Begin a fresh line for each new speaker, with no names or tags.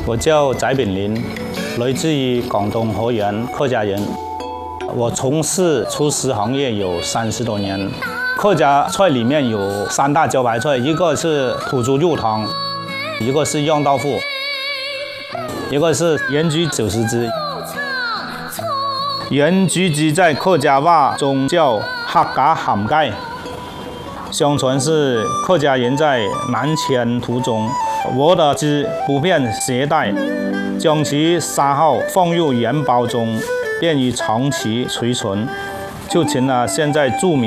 我叫翟炳林，来自于广东河源客家人。我从事厨师行业有30多年。客家菜里面有3大招牌菜，一个是土猪肉汤，一个是酿豆腐，一个是盐焗90汁。盐焗鸡在客家话中叫客家鹹雞，相传是客家人在南迁途中握的鸡不便携带，将其杀后放入盐包中，便于长期储存，就成了现在著名